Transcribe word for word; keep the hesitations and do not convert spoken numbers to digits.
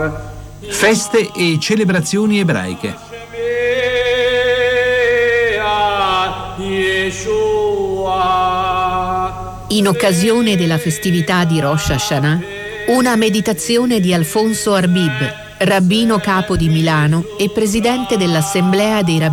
Feste e celebrazioni ebraiche. In occasione della festività di Rosh Hashanah, una meditazione di Alfonso Arbib, rabbino capo di Milano e presidente dell'Assemblea dei Rabbini